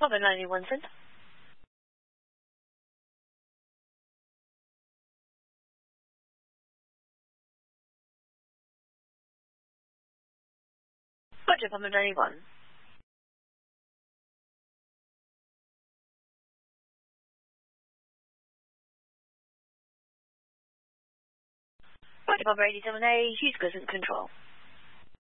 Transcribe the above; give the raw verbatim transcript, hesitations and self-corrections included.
Bravo ninety-one Center. Roger, Bravo ninety-one. Roger, Bravo eighty-seven A, Hughes Crescent Control.